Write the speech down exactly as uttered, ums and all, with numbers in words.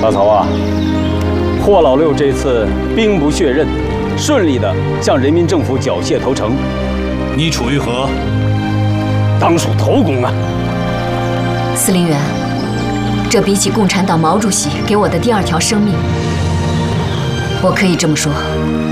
大曹啊，霍老六这次兵不血刃，顺利的向人民政府缴械投诚。 你处于何？ 当属头功啊。 司令员，这比起共产党毛主席给我的第二条生命，我可以这么说，